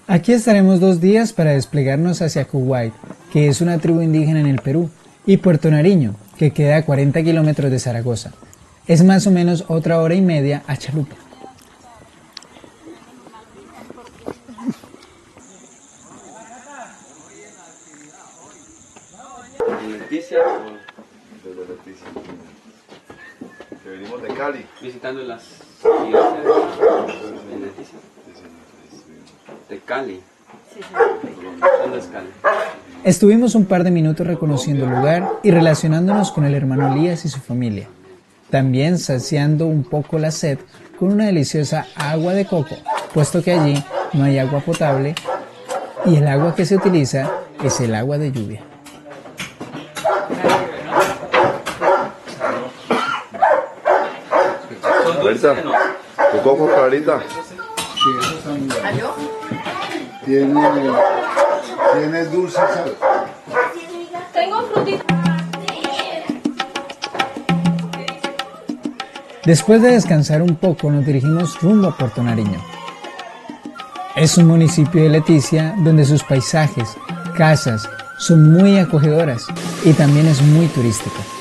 Aquí estaremos 2 días para desplegarnos hacia Kuwait, que es una tribu indígena en el Perú, y Puerto Nariño, que queda a 40 kilómetros de Zaragoza. Es más o menos otra hora y media a chalupa. Leticia, Desde Leticia. Que venimos de Cali. visitando las iglesias de Leticia. De Cali. ¿Dónde es Cali? Estuvimos un par de minutos reconociendo el lugar y relacionándonos con el hermano Elías y su familia. También saciando un poco la sed con una deliciosa agua de coco, puesto que allí no hay agua potable y el agua que se utiliza es el agua de lluvia. Clarita, ¿tu coco, Clarita? ¿Aló? Tiene dulce, ¿sabes? Tengo frutita. Después de descansar un poco nos dirigimos rumbo a Puerto Nariño. Es un municipio de Leticia donde sus paisajes, casas, son muy acogedoras y también es muy turístico.